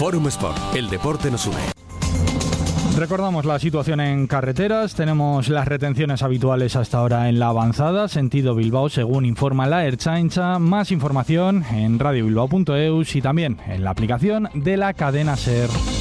Fórum Sport, el deporte nos une. Recordamos la situación en carreteras. Tenemos las retenciones habituales hasta ahora en la avanzada, sentido Bilbao, según informa la Ertzaintza. Más información en radiobilbao.eus y también en la aplicación de la cadena SER.